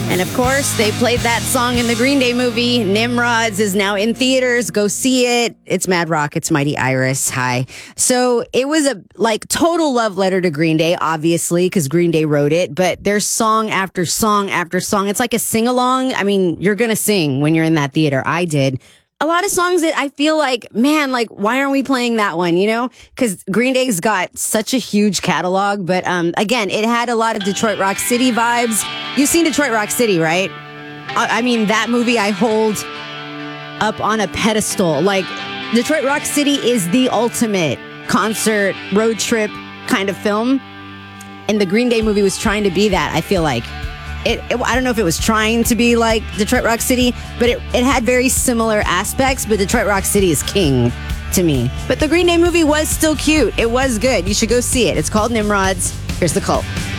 And of course, they played that song in the Green Day movie. Nimrods is now in theaters. Go see it. It's Mad Rock. It's Mighty Iris. Hi. So it was a total love letter to Green Day, obviously, because Green Day wrote it. But there's song after song after song. It's like a sing along. I mean, you're going to sing when you're in that theater. I did. A lot of songs that I feel like, man, why aren't we playing that one, you know? Because Green Day's got such a huge catalog. But again, it had a lot of Detroit Rock City vibes. You've seen Detroit Rock City, right? I mean, that movie I hold up on a pedestal. Detroit Rock City is the ultimate concert, road trip kind of film. And the Green Day movie was trying to be that, I feel like. I don't know if it was trying to be like Detroit Rock City, but it had very similar aspects, but Detroit Rock City is king to me. But the Green Day movie was still cute. It was good. You should go see it. It's called Nimrods. Here's the cult.